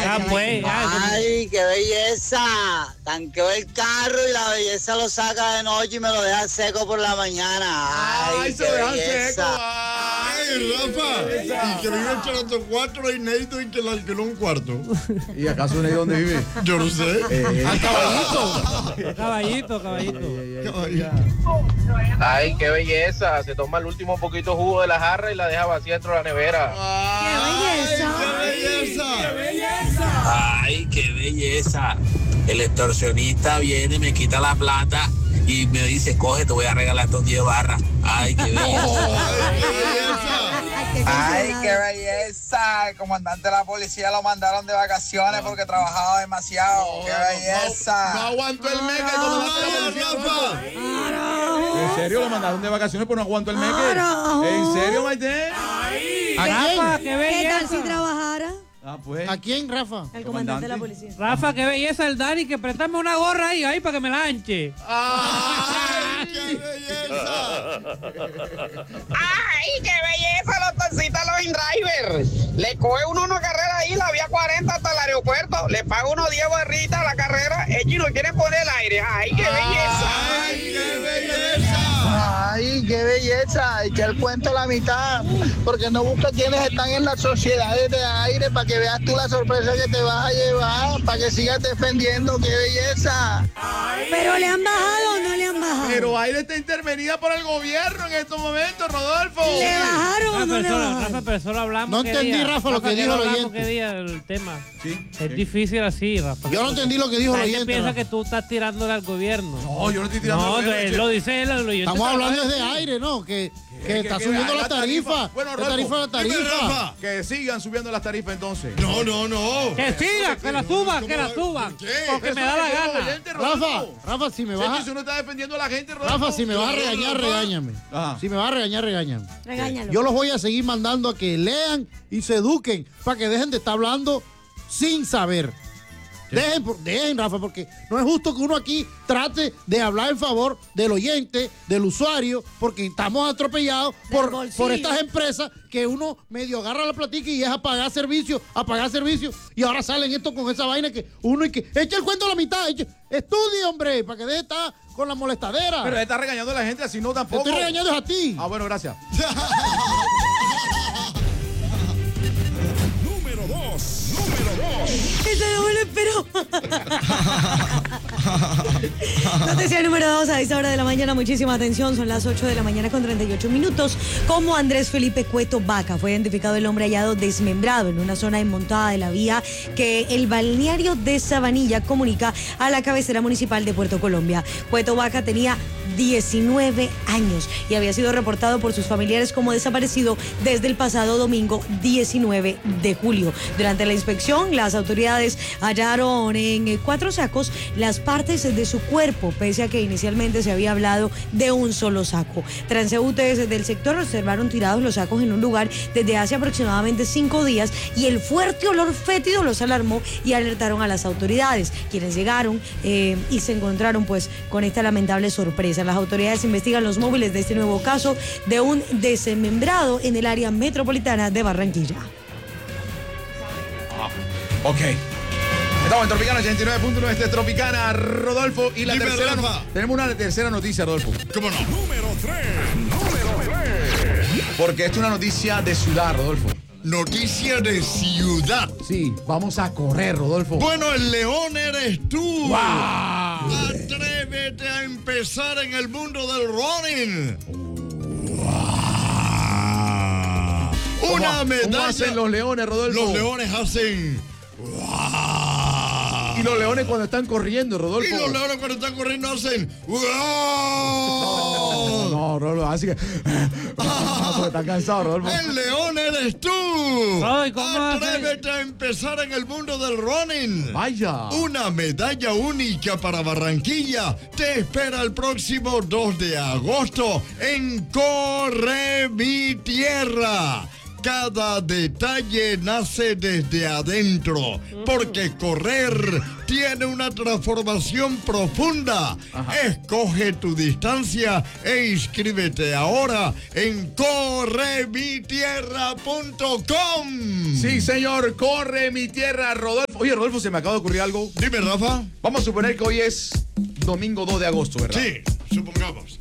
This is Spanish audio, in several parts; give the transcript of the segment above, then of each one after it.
pues. Ay, qué belleza. Tanqueo el carro y la belleza lo saca de noche y me lo deja seco por la mañana. Ay, se qué deja belleza. seco. Ay, Rafa. Y que vive en Charato 4 y Neito y que le alquiló un cuarto. ¿Y acaso Neito dónde vive? Yo no sé. Caballito. Ay, qué belleza. Se toma el último poquito jugo de la jarra y la deja vacía dentro de la nevera. ¡Qué belleza! Ay, qué belleza. El extorsionista viene, me quita la plata y me dice, coge, te voy a regalar estos 10 barras. Ay, qué belleza. Ay, qué belleza. El comandante de la policía lo mandaron de vacaciones porque trabajaba demasiado. Qué belleza. No aguanto el meca, el comandante de la policía. ¿En serio lo mandaron de vacaciones por no aguanto el meque? ¿En serio, Maite? Rafa, qué belleza. ¿Qué tal si trabajara? Pues. ¿A quién, Rafa? El comandante de la policía. Rafa, qué belleza el Dani, que préstame una gorra ahí para que me la anche. ¡Ay, qué belleza! ¡Ay, qué belleza los taxistas, los InDriver! Le coge uno una carrera ahí, la vía 40 hasta el aeropuerto, le paga unos 10 barritas a la carrera, ellos no quieren poner el aire. ¡Ay, qué belleza! ¡Ay, qué belleza! Ay, qué belleza. Echa el cuento a la mitad. Porque no busca quienes están en las sociedades de aire para que veas tú la sorpresa que te vas a llevar. Para que sigas defendiendo. ¡Qué belleza! ¿Pero le han bajado o no le han bajado? Pero Aire está intervenida por el gobierno en estos momentos, Rodolfo. ¿Le bajaron o no le bajaron? Rafa, pero solo hablamos. No entendí, Rafa, lo que dijo el oyente. ¿Qué día el tema? Sí. Es difícil así, Rafa. Yo no entendí lo que dijo el La gente oyente. piensa Rafa. que tú estás tirándole al gobierno. No, yo no estoy tirando. No, el gobierno, él lo dice él, el oyente. Estamos está hablando mal. desde aire, ¿no? Que está que subiendo la las tarifas. Bueno, La Rodolfo, tarifa. dime, Rafa. Que sigan subiendo las tarifas entonces. No. Que siga, que la suban, ¿Cómo que la va? suban. ¿Por qué? Porque me da la gana. Rafa, si me vas Si uno está defendiendo a la gente, a... Rodolfo. Rafa, si me vas a regañar, regáñame. Ajá. Si me vas a regañar, regáñame. Regáñalo. Yo los voy a seguir mandando a que lean y se eduquen para que dejen de estar hablando sin saber. Dejen, Rafa, porque no es justo que uno aquí trate de hablar en favor del oyente, del usuario, porque estamos atropellados por estas empresas que uno medio agarra la platica y es a pagar servicios, y ahora salen esto con esa vaina que uno y que echa el cuento a la mitad, estudie, hombre, para que deje de estar con la molestadera. Pero está regañando a la gente, así no Te tampoco. estoy regañando a ti. Ah, bueno, gracias. Número 2. Eso no me lo esperó. Noticia número 2 a esta hora de la mañana. Muchísima atención. Son las 8 de la mañana con 38 minutos. Como Andrés Felipe Cueto Vaca fue identificado el hombre hallado desmembrado en una zona enmontada de la vía que el balneario de Sabanilla comunica a la cabecera municipal de Puerto Colombia. Cueto Vaca tenía 19 años y había sido reportado por sus familiares como desaparecido desde el pasado domingo 19 de julio. Durante la inspección, las autoridades hallaron en 4 sacos las partes de su cuerpo, pese a que inicialmente se había hablado de un solo saco. Transeúntes del sector observaron tirados los sacos en un lugar desde hace aproximadamente 5 días y el fuerte olor fétido los alarmó y alertaron a las autoridades, quienes llegaron y se encontraron pues con esta lamentable sorpresa. Las autoridades investigan los móviles de este nuevo caso de un desmembrado en el área metropolitana de Barranquilla. Ok. Estamos en Tropicana 89.9, este es Tropicana, Rodolfo. Y la Dime, tercera. Rafa. Tenemos una tercera noticia, Rodolfo. ¿Cómo no? Número 3. Porque esta es una noticia de ciudad, Rodolfo. Noticia de ciudad. Sí, vamos a correr, Rodolfo. Bueno, el león eres tú. ¡Wow! Atrévete a empezar en el mundo del running. Una medalla. ¿Cómo hacen los leones, Rodolfo? Los leones hacen. Y los leones cuando están corriendo, Rodolfo. Y los leones cuando están corriendo hacen. No, Rodolfo, así que. Porque están cansados, Rodolfo. El león eres tú. Ay, ¿cómo Atrévete a empezar en el mundo del running. Vaya. Una medalla única para Barranquilla te espera el próximo 2 de agosto en Corre Mi Tierra. Cada detalle nace desde adentro, porque correr tiene una transformación profunda. Escoge tu distancia e inscríbete ahora en corremitierra.com. Sí, señor, corre mi tierra, Rodolfo. Oye, Rodolfo, se me acaba de ocurrir algo. Dime, Rafa. Vamos a suponer que hoy es domingo 2 de agosto, ¿verdad? Sí, supongamos.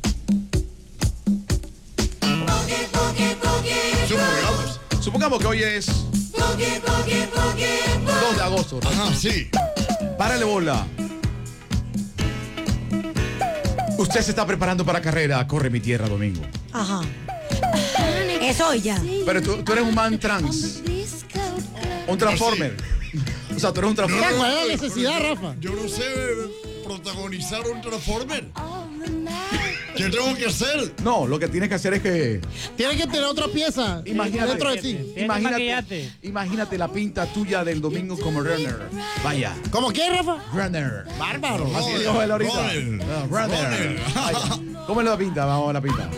Supongamos que hoy es 2 de agosto. ¿no? Ajá, sí. Párale bola. Usted se está preparando para carrera. Corre mi tierra, domingo. Ajá. Es hoy ya. Pero tú eres un man trans. Un transformer. O sea, tú eres un transformer. ¿Cuál es la necesidad, Rafa? Yo no sé protagonizar un Transformer. ¿Qué tengo que hacer? No, lo que tienes que hacer es que... Tienes que tener otra pieza dentro de ti. Imagínate la pinta tuya del domingo como runner. Vaya. ¿Cómo qué, Rafa? Runner. Bárbaro. Así dijo él ahorita. Runner. Vaya. ¿Cómo es la pinta? Vamos a la pinta.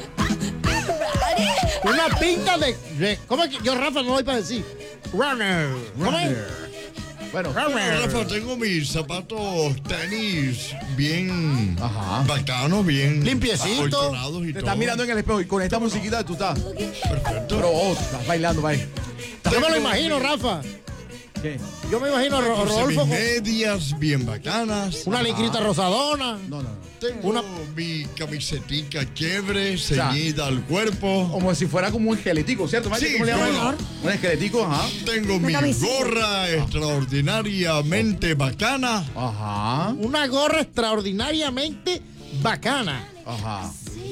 Una pinta de... ¿Cómo es que yo, Rafa, no voy para decir? Runner. ¿Cómo es? Bueno, Rafa, tengo mis zapatos tenis bien bacanos, bien limpiecitos. acolchonados y te todo. estás mirando en el espejo y con esta musiquita tú estás. Perfecto. Pero estás bailando, vaya. Yo me lo imagino, Rafa. ¿Qué? Yo me imagino a Mis Rodolfo con medias bien bacanas. una licrita rosadona. No. Tengo mi camisetica chévere, ceñida al cuerpo. Como si fuera como un esqueletico, ¿cierto? Sí, ¿Cómo le llaman? claro. Un esqueletico, ajá. Tengo mi gorra extraordinariamente bacana. Ajá. Una gorra extraordinariamente bacana. Ajá.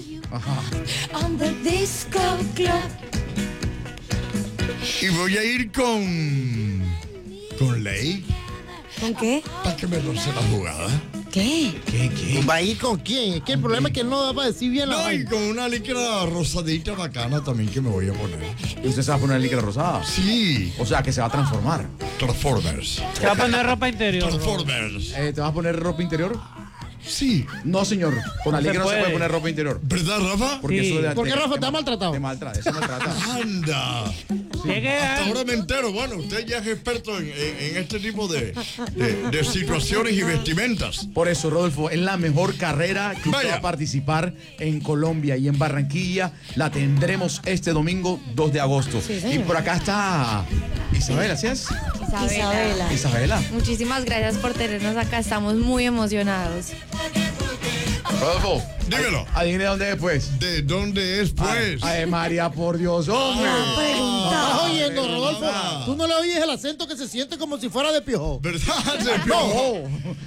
Y voy a ir con Ley ¿Con qué? para que me lance la jugada. ¿Qué? ¿Qué? ¿Va a ir con quién? Es que el problema es que él no va a decir bien la No, y vaina. con una licra rosadita bacana también que me voy a poner. ¿Y usted se va a poner licra rosada? Sí, O sea, que se va a transformar. Transformers. Te va a poner ropa interior. Transformers. ¿Te vas a poner ropa interior? Sí. No, señor. Con la No se licra no se puede. puede poner ropa interior. ¿Verdad, Rafa? Porque Sí. eso de ¿Por qué, Rafa, te ha maltratado? Te maltrata, eso maltrata. Anda. Llegue Hasta a... ahora me entero. Bueno, usted ya es experto en este tipo de situaciones y vestimentas. Por eso, Rodolfo, es la mejor carrera que usted Vaya. va a participar en Colombia y en Barranquilla. La tendremos este domingo 2 de agosto. Sí, Y señor. por acá está Isabela, ¿sí es? Isabela. Isabela. Muchísimas gracias por tenernos acá, estamos muy emocionados. Rodolfo, Dímelo. adivine dónde es, pues. ¿De dónde es, pues? Ay, María, por Dios, hombre. ¿Estás oyendo, Ay, Rodolfo? Rafa. ¿Tú no le oyes el acento que se siente como si fuera de Piojo? ¿Verdad? De Piojo.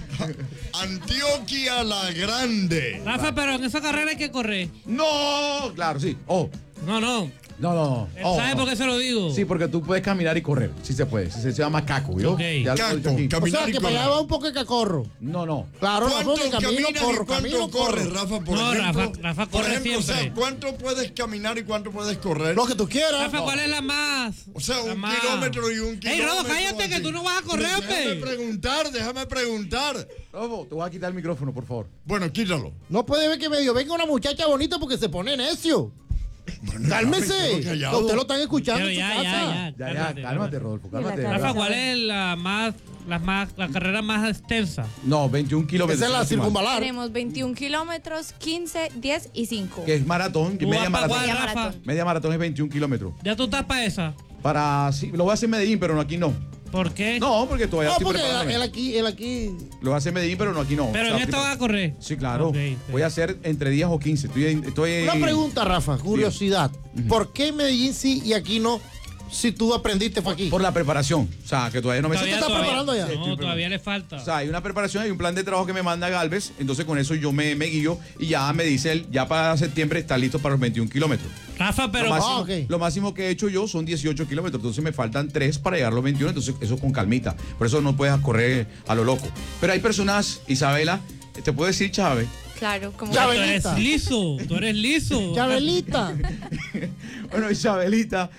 Antioquia la Grande. Rafa, pero en esa carrera hay que correr. No, claro, sí. No. No. Él sabe por qué se lo digo. Sí, porque tú puedes caminar y correr. Sí se puede. Se llama caco, ¿vio? Ok. Ya lo he dicho aquí. Caco, O sea, caminar y que para allá correr. va un poco de cacorro. No. Claro, Rafa, ¿Cuánto que camino, caminas corro, y cuánto camino, corres, corro. Rafa? Por No, ejemplo, Rafa por corre ejemplo, o sea, siempre. ¿cuánto puedes caminar y cuánto puedes correr? Lo que tú quieras. Rafa, ¿cuál es la más? O sea, la un más? kilómetro y un kilómetro. Ey, Rodo, cállate así. que tú no vas a correr, Pero déjame preguntar. Rodolfo, te voy a quitar el micrófono, por favor. Bueno, quítalo. No puede ver que medio venga una muchacha bonita porque se pone necio. Bueno, Cálmese. déjame Que callado. usted lo están escuchando Pero en su ya, casa. ya. Cálmate, Rodolfo, cálmate. Rafa, ¿cuál es la carrera más extensa? No, 21 kilómetros. Esa es la circunvalar. Tenemos 21 kilómetros, 15, 10 y 5. Que es maratón, que ¿Tú media vas pa' maratón. cuál, Rafa? maratón. Media maratón es 21 kilómetros. ¿Ya tú estás para esa? Sí, lo voy a hacer en Medellín, pero no aquí no. ¿Por qué? No, porque todavía No, estoy porque preparándome. él aquí. Lo voy a hacer en Medellín, pero no aquí no. Pero O sea, en esta primero- vas a correr. Sí, claro. Ok. Voy a hacer entre 10 o 15. Estoy Una pregunta, Rafa, curiosidad. ¿Por qué en Medellín sí y aquí no? Si tú aprendiste fue aquí. por la preparación. O sea, que todavía no me ¿Te estás preparando ya? No, todavía le falta. O sea, hay una preparación, hay un plan de trabajo que me manda Galvez, entonces con eso yo me guío y ya me dice él, ya para septiembre está listo para los 21 kilómetros. Rafa, pero... Lo máximo, ok. lo máximo que he hecho yo son 18 kilómetros, entonces me faltan 3 para llegar a los 21, entonces eso con calmita. Por eso no puedes correr a lo loco. Pero hay personas, Isabela, te puedo decir Chávez. Claro, como Ya Tú ven. eres liso, tú eres liso. Chabelita. Bueno, Isabelita,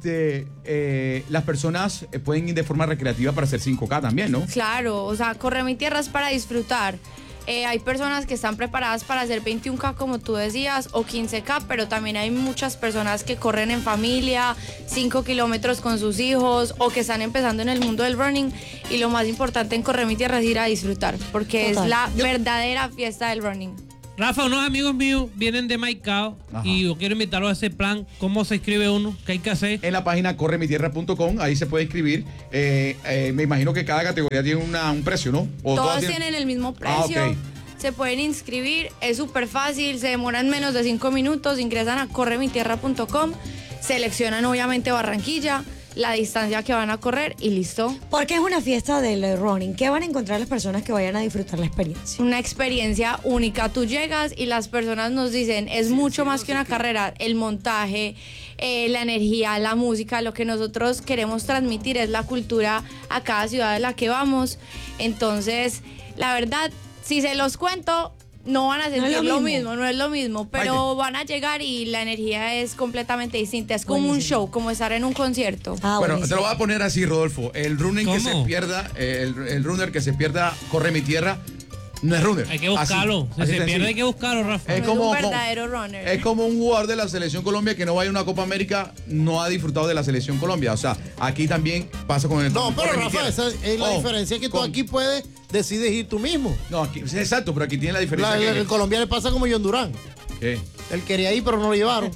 las personas pueden ir de forma recreativa para hacer 5K también, ¿no? Claro, o sea, Corre mi tierra es para disfrutar. Hay personas que están preparadas para hacer 21K como tú decías o 15K, pero también hay muchas personas que corren en familia, 5 kilómetros con sus hijos o que están empezando en el mundo del running, y lo más importante en Corre Mi Tierra es ir a disfrutar, porque Total. es la verdadera fiesta del running. Rafa, unos amigos míos vienen de Maicao y yo quiero invitarlos a ese plan. ¿Cómo se inscribe uno? ¿Qué hay que hacer? En la página corremitierra.com, ahí se puede inscribir. Me imagino que cada categoría tiene un precio, ¿no? ¿O Todas tienen el mismo precio. ok. Se pueden inscribir, es súper fácil, se demoran menos de 5 minutos, ingresan a corremitierra.com, seleccionan obviamente Barranquilla, la distancia que van a correr y listo. Porque es una fiesta del running. ¿Qué van a encontrar las personas que vayan a disfrutar la experiencia? Una experiencia única. Tú llegas y las personas nos dicen, es mucho más que una carrera. El montaje, la energía, la música, lo que nosotros queremos transmitir es la cultura a cada ciudad de la que vamos. Entonces, la verdad, si se los cuento, no van a sentir lo mismo, no es lo mismo, pero van a llegar y la energía es completamente distinta. Es como un show, como estar en un concierto. Bueno, te lo voy a poner así, Rodolfo. El running que se pierda, el runner que se pierda, Corre Mi Tierra, no es runner. Hay que buscarlo. Así, Si se pierde, hay que buscarlo, Rafa. Es No como, es un verdadero runner. es como un jugador de la Selección Colombia que no vaya a una Copa América, no ha disfrutado de la Selección Colombia. O sea, aquí también pasa con el... No, pero Corre Mi Rafa, Tierra. esa es la diferencia, que tú aquí puedes decidir ir tú mismo. No, aquí, exacto, pero aquí tiene la diferencia. El Colombia le pasa como John Durán. ¿Qué? Él quería ir, pero no lo llevaron.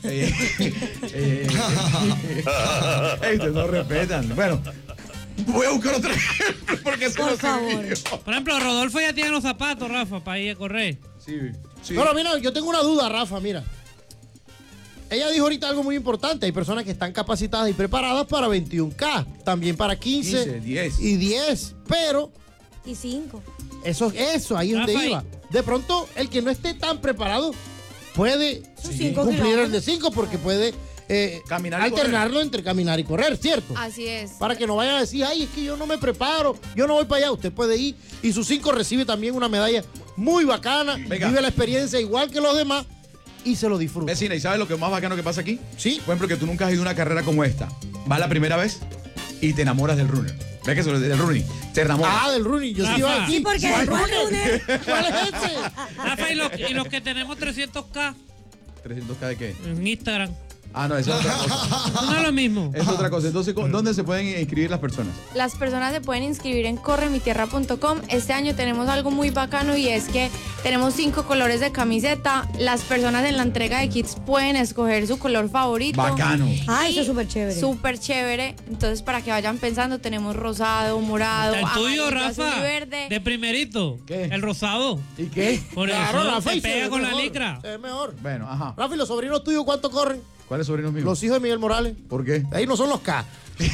Ustedes no respetan. Bueno, voy a buscar otra ejemplo porque se Por favor. Por ejemplo, Rodolfo ya tiene los zapatos, Rafa, para ir a correr. Sí. Pero mira, yo tengo una duda, Rafa, mira. Ella dijo ahorita algo muy importante. Hay personas que están capacitadas y preparadas para 21K, también para 15 10. y 10. Pero Y 5. eso, ahí es donde Rafa, iba. De pronto, el que no esté tan preparado puede Sus 5 cumplir el de kilómetros. 5 porque puede Caminar y alternarlo entre caminar y correr, ¿cierto? Así es. Para que no vayan a decir, ay, es que yo no me preparo, yo no voy para allá. Usted puede ir y sus 5 recibe también una medalla muy bacana, Venga. vive la experiencia igual que los demás y se lo disfruta. Vecina, ¿y sabes lo que más bacano que pasa aquí? Sí. Por ejemplo, que tú nunca has ido a una carrera como esta. Vas la primera vez y te enamoras del runner. ¿Ves que eso del running? Te enamoras. Ah, del running, yo sí Rafa. iba aquí. Sí, porque ¿Cuál después running? ¿Cuál es ese? Rafa, y los que tenemos 300K ¿300K de qué? en Instagram. Ah, no, eso es otra cosa. Eso no es lo mismo. Es otra cosa. Entonces, ¿dónde se pueden inscribir las personas? Las personas se pueden inscribir en corremitierra.com. Este año tenemos algo muy bacano y es que tenemos 5 colores de camiseta. Las personas en la entrega de kits pueden escoger su color favorito. Bacano. Ah, eso es súper chévere. Súper chévere. Entonces, para que vayan pensando, tenemos rosado, morado, El tuyo, amarillo, azul Rafa, y verde. de primerito. ¿Qué? El rosado. ¿Y qué? Por Claro, eso Rafa, se y se pega ve con la mejor, licra. se ve mejor. Bueno, ajá. Rafa, ¿y los sobrinos tuyos cuánto corren? ¿Cuáles sobrinos míos? Los hijos de Miguel Morales. ¿Por qué? Ahí no son los K.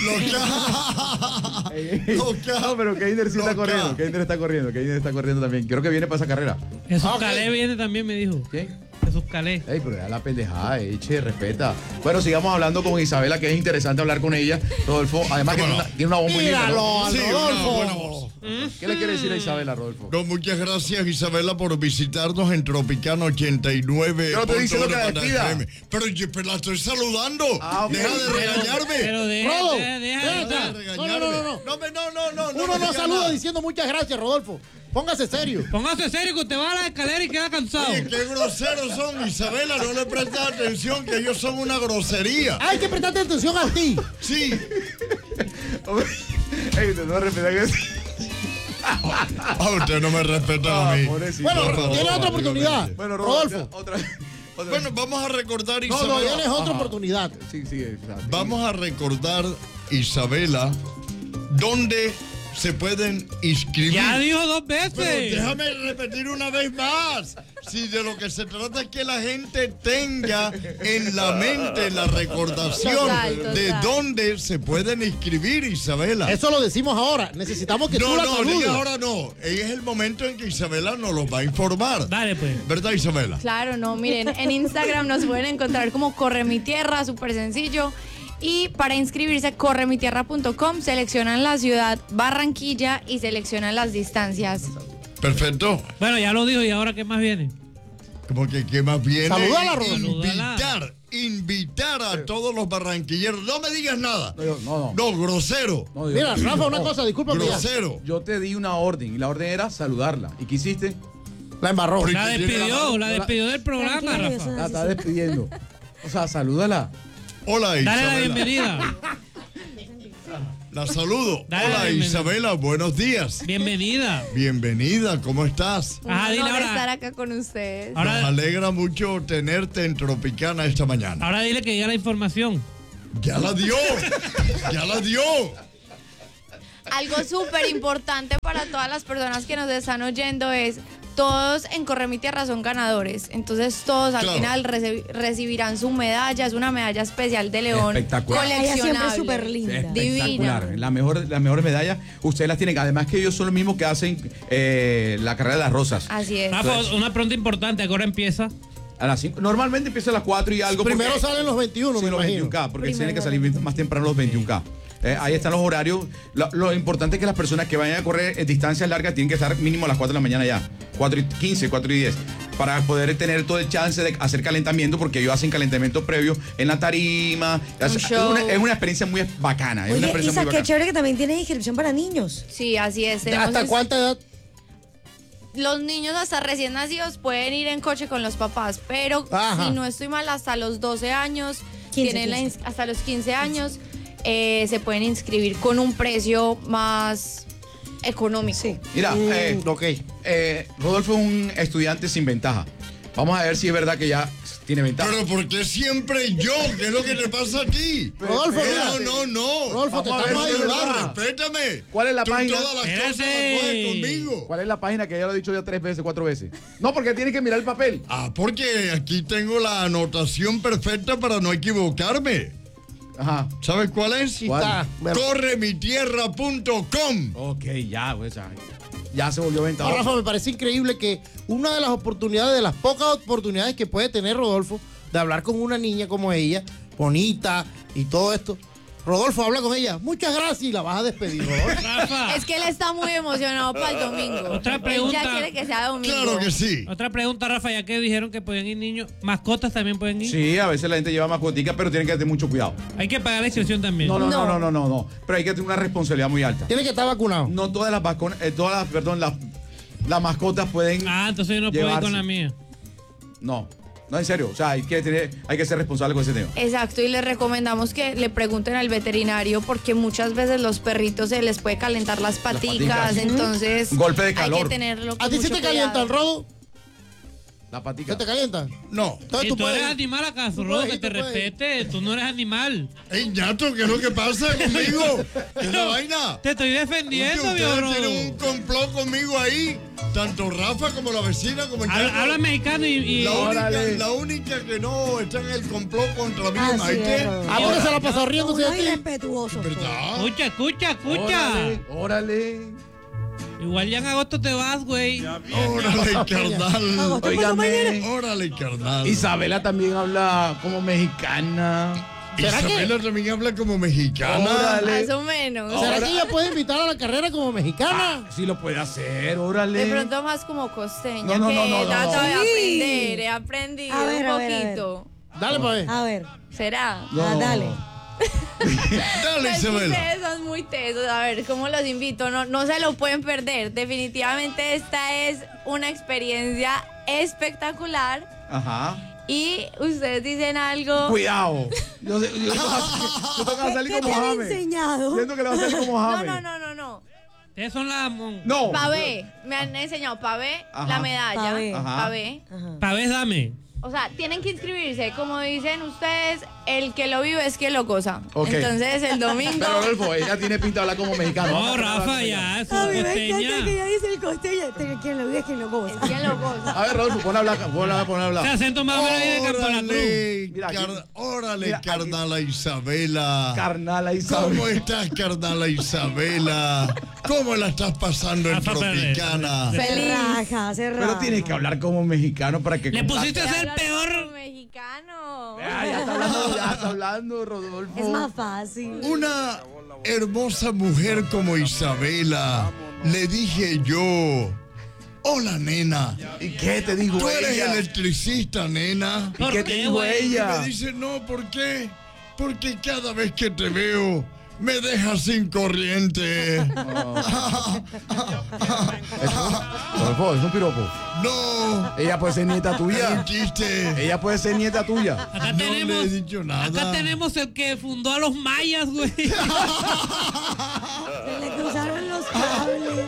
No, pero Keiner sí está corriendo. Keiner está corriendo. Keiner está corriendo también. Creo que viene para esa carrera. Jesús Ok. Calé viene también, me dijo. ¿Quién? Jesús Calé. Ey, pero ya la pendejada, che, respeta. Bueno, sigamos hablando con Isabela, que es interesante hablar con ella. Rodolfo, además que tiene una voz muy linda, Míralo, ¿no? al Sí, una Rodolfo. buena voz. ¿Qué le quiere decir a Isabela, Rodolfo? No, muchas gracias, Isabela, por visitarnos en Tropicano 89. Yo no estoy diciendo que la despida. Pero la estoy saludando. Ah, ok. Deja de regañarme. Pero Rodo, deja. ven Deja acá. de No. regañarme. No. Uno no diga saluda nada. diciendo muchas gracias, Rodolfo. Póngase serio. Póngase serio que usted va a la escalera y queda cansado. Oye, qué groseros son, Isabela. No le prestas atención, que ellos son una grosería. Hay que prestarte atención a ti. Sí. Ey, usted no respeta que Usted no me respeta a mí. pobrecito. Bueno, Por favor, tiene otra oportunidad. Bueno, Rodolfo. otra vez. Bueno, vamos a recordar, No, Isabela. tienes otra Ajá. oportunidad. Sí, exacto. Vamos a recordar, Isabela, dónde se pueden inscribir. Ya dijo 2 Pero veces. déjame repetir una vez más. Si de lo que se trata es que la gente tenga en la mente la recordación Total. de dónde se pueden inscribir, Isabela. Eso lo decimos ahora. Necesitamos que tú la No, saludes. diga ahora no. Es el momento en que Isabela nos los va a informar. Dale, pues. ¿Verdad, Isabela? Claro, no, miren, en Instagram nos pueden encontrar como Corre Mi Tierra, súper sencillo. Y para inscribirse, corremitierra.com, seleccionan la ciudad Barranquilla y seleccionan las distancias. Perfecto. Bueno, ya lo dijo, ¿y ahora qué más viene? Como que qué más viene. Salúdala, Rodolfo. Invitar a todos los barranquilleros. No me digas nada. No. No, grosero. No, yo- Mira, Rafa, una cosa, discúlpame. ya. Grosero. Yo te di una orden y la orden era saludarla. ¿Y qué hiciste? La embarró. La despidió del programa, Tranquila, Rafa. La está despidiendo. O sea, salúdala. Hola, Dale la Isabela. bienvenida. La saludo. Dale la Hola, bienvenida. Isabela, buenos días. Bienvenida. Bienvenida, ¿cómo estás? Un Ajá, dile honor ahora. estar acá con ustedes. Nos Ahora, alegra mucho tenerte en Tropicana esta mañana. ahora dile que diga la información. Ya la dio. Ya la dio. Algo súper importante para todas las personas que nos están oyendo es, todos en Corre mi Tierra son ganadores. Entonces todos al Claro. final recibirán su medalla. Es una medalla especial de León. Espectacular. Ella siempre es Coleccionable. súper linda. Espectacular. Divina. Las mejores medallas, ustedes las tienen. Además que ellos son los mismos que hacen la carrera de las rosas. Así es. Rafa, una pregunta importante. Ahora empieza. A las 5. Normalmente empieza a las 4 y algo. Primero porque- salen los 21, Sí, me los imagino. 21K, porque Primero tienen que salir más temprano los 21K. Ahí están los horarios. Lo importante es que las personas que vayan a correr en distancias largas tienen que estar mínimo a las 4 de la mañana ya. 4:15, 4:10. Para poder tener todo el chance de hacer calentamiento, porque ellos hacen calentamiento previo en la tarima. show. Es una experiencia muy bacana. Es una Oye, experiencia Isa, muy qué bacana. chévere que también tiene inscripción para niños. Sí, así es. Tenemos ¿Hasta cuánta edad? Los niños hasta recién nacidos pueden ir en coche con los papás, pero Ajá. si no estoy mal, hasta los 12 años, 15, tienen 15. hasta los 15 años, se pueden inscribir con un precio más económico. Sí. Mira, Ok. Rodolfo es un estudiante sin ventaja. Vamos a ver si es verdad que ya tiene ventaja. Pero ¿por qué siempre yo? ¿Qué es lo que te pasa a ti? Rodolfo, mira. No. Rodolfo, te Vamos a estamos ver si es ayudando. verdad. Respétame. ¿Cuál es la Tú página? todas las Espérate. cosas las coges conmigo. ¿Cuál es la página que ya lo he dicho ya 3 veces, 4 veces? No, porque tiene que mirar el papel. Ah, porque aquí tengo la anotación perfecta para no equivocarme. Ajá. ¿Sabes cuál es? Sí, está. Bueno. Corremitierra.com. Ok, ya, pues ya se volvió No, ventaja. Rafa, me parece increíble que una de las oportunidades, de las pocas oportunidades que puede tener Rodolfo de hablar con una niña como ella, bonita y todo esto. Rodolfo, habla con ella. Muchas gracias y la vas a despedir, Rodolfo. Rafa, Es que él está muy emocionado para el domingo. Otra Él pregunta. ya quiere que sea domingo. Claro que sí. otra pregunta, Rafa, ya que dijeron que pueden ir niños, mascotas también pueden ir. Sí, a veces la gente lleva mascotica, pero tienen que tener mucho cuidado. Hay que pagar la inscripción también. No. Pero hay que tener una responsabilidad muy alta. Tiene que estar vacunado. No todas las vacunas, las mascotas pueden. Ah, entonces yo no puedo ir Llevarse. con la mía. No, en serio. O sea, hay que ser responsable con ese tema. Exacto, y les recomendamos que le pregunten al veterinario porque muchas veces los perritos se les puede calentar las paticas, paticas. entonces Golpe de hay calor. que tenerlo con ¿A ti se mucho te calienta cuidado. el rodo? La patica. ¿Se te calienta? No. Entonces ¿Y tú tú eres puedes. animal acaso, tú Rodo? puedes Que ir, te tú puedes ir. respete. Tú no eres animal. Ey, ñato, ¿qué es lo que pasa conmigo? ¿Qué es la vaina? Te estoy Oye, defendiendo, viejo ustedes tienen un Rodo. complot conmigo ahí. Tanto Rafa como la vecina como el Habla, ñato. habla mexicano y Órale. La única que no está en el complot contra mí es Así Maite. es, Rodolfo. ¿A dónde se la pasó riéndose Uno a ti? irrespetuoso. ¿Verdad? escucha. Órale. Igual ya en agosto te vas, güey. Órale, carnal. Agosto por la Óigame. mañana. Órale, carnal. Isabela también habla como mexicana. ¿Será que- Isabela también habla como mexicana. Órale. Más o menos. ¿Será que ella puede invitar a la carrera como mexicana? Sí lo puede hacer, órale. De pronto más como costeña, No, que no. trata de Sí. aprender, he aprendido A ver, un a ver, a ver. poquito. Dale, pues. A ver, ¿Será? dale. Dale, Es que Isabela. ustedes son muy tesos, a ver, ¿cómo los invito? No se lo pueden perder. Definitivamente esta es una experiencia espectacular. Ajá. Y ustedes dicen algo. Cuidado. Yo tengo que salir ¿Qué como te han James. enseñado? Siento que le va a salir como No, James. no. Ustedes son las... No. Pavé. Me han enseñado pavé, Ajá. la medalla. Pavé. Ajá. Pavé. Pa' vez dame. O sea, tienen que inscribirse. Como dicen ustedes, el que lo vive es que lo goza. Ok. Entonces, el domingo. Pero Rodolfo, ella tiene pinta de hablar como mexicano. No, Rafa, ya, es A mí me costeña. encanta que ella dice el costeño. Quien lo vive es quien lo goza. es quien lo goza. A ver, Rodolfo, pon a hablar, pon a Ese hablar. acento más o menos viene de Campo La Cruz. Órale, Mira, aquí- órale, mira, aquí- carnala Isabela. Carnala ¿Cómo Isabel. estás, carnala Isabela? ¿Cómo la estás pasando en Rafa Pérez. Tropicana? Se Feliz. raja, se raja. Pero tienes que hablar como mexicano para que. Le pusiste a Hablar ser como peor. mexicano. Ya está hablando, Rodolfo. Es más fácil. Una hermosa mujer como Isabela, le dije yo. Hola, nena. ¿Y qué te dijo ¿Tú eres ella? electricista, nena? ¿Y qué te dijo güey? Y ella? me dice, no, ¿por qué? Porque cada vez que te veo, me dejas sin corriente. Rodolfo, piropo, es un piropo. No. Ella puede ser nieta Es tuya. un chiste. Ella puede ser nieta tuya. Acá No tenemos, le he dicho nada. acá tenemos el que fundó a los mayas, güey. Se le cruzaron los cables.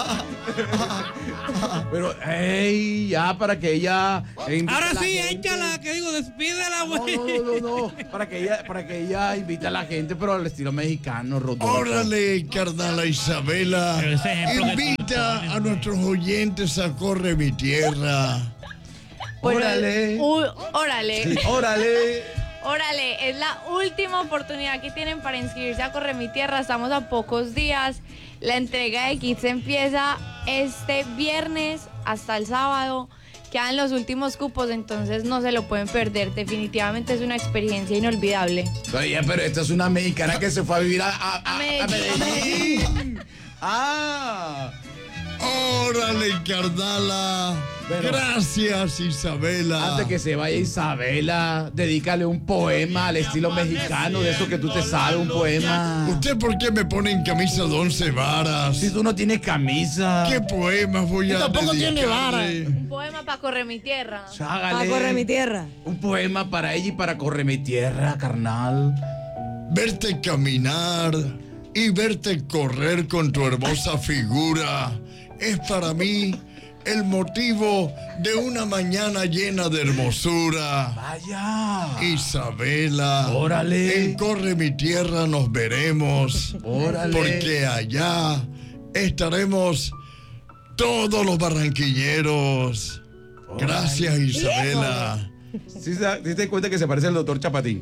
Pero, ey, ya para que ella. invite a Ahora la sí, gente. échala, que digo, despídela, No, güey. no. Para que ella invite a la gente, pero al estilo mexicano, Rodolfo. Órale, carnala Isabela. Pero ese ejemplo que tú Invita pones, a nuestros oyentes a Corre mi Tierra. Bueno, Órale. órale. Sí, órale. Órale, es la última oportunidad que tienen para inscribirse a Corre mi Tierra. Estamos a pocos días. La entrega de kits empieza este viernes hasta el sábado. Quedan los últimos cupos, entonces no se lo pueden perder. Definitivamente es una experiencia inolvidable. Oye, pero esta es una mexicana que se fue a vivir a Medellín. Medellín. Ah. Órale, carnala. Bueno. Gracias, Isabela. Antes que se vaya Isabela, dedícale un poema al estilo mexicano, de eso que tú te sabes, un poema. ¿Usted por qué me pone en camisa de 11 varas? Si tú no tienes camisa. ¿Qué poemas voy a tampoco tiene dedicarle? vara. Un poema para Corre mi Tierra. Hágale Para correr mi tierra. un poema para ella y para Corre mi Tierra, carnal. Verte caminar y verte correr con tu hermosa figura es para mí el motivo de una mañana llena de hermosura. Vaya. Isabela, Órale. en Corre mi Tierra nos veremos. Órale. Porque allá estaremos todos los barranquilleros. Gracias, Isabela. ¿Sí te das cuenta que se parece al doctor Chapatín?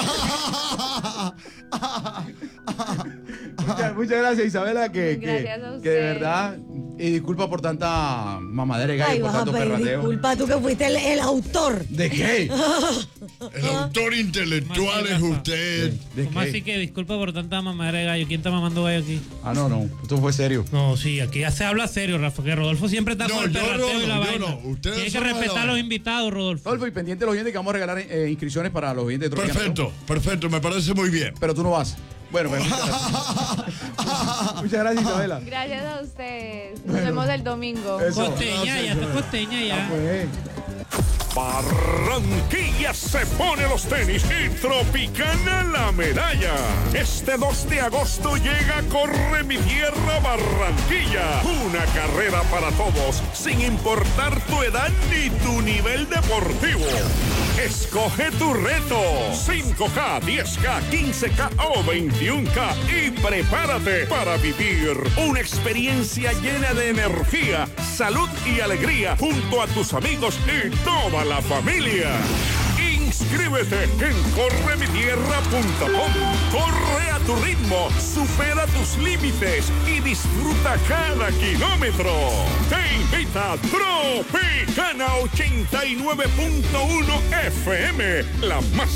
Muchas gracias, Isabela, Gracias a que usted. de verdad, y disculpa por tanta mamadera y Ay, por vas a tanto pedir perrateo. disculpa tú que fuiste el autor. ¿De qué? El autor intelectual es usted. ¿De ¿Cómo qué? así que disculpa por tanta mamadera de gallo? ¿Quién está mamando gallo aquí? Ah, no, esto fue serio. No, sí, aquí ya se habla serio, Rafa, que Rodolfo siempre está No, con el yo perrateo no, y la yo vaina. no. Ustedes Tiene que son de la respetar a los vaina. invitados, Rodolfo. Rodolfo, y pendiente de los oyentes que vamos a regalar inscripciones para los oyentes de Tropical. Perfecto, me parece muy bien. Pero tú no vas. Bueno, pues muchas gracias. Muchas gracias, Isabela. Gracias a ustedes. Nos vemos el domingo. Eso. Costeña, ya está costeña ya. Pues. Barranquilla se pone los tenis y Tropicana la medalla. Este 2 de agosto llega Corre mi Tierra Barranquilla. Una carrera para todos, sin importar tu edad ni tu nivel deportivo. Escoge tu reto, 5K, 10K, 15K o 21K y prepárate para vivir una experiencia llena de energía, salud y alegría junto a tus amigos y toda la familia. Inscríbete en corremitierra.com. Corre a tu ritmo, supera tus límites y disfruta cada kilómetro. Te invita Tropicana 89.1 FM, la más